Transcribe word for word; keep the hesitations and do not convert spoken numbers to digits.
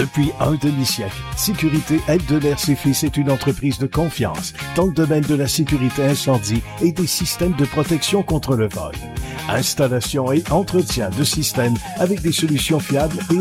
Depuis un demi-siècle, Sécurité Aide de l'R C F I C est une entreprise de confiance dans le domaine de la sécurité incendie et des systèmes de protection contre le vol. Installation et entretien de systèmes avec des solutions fiables et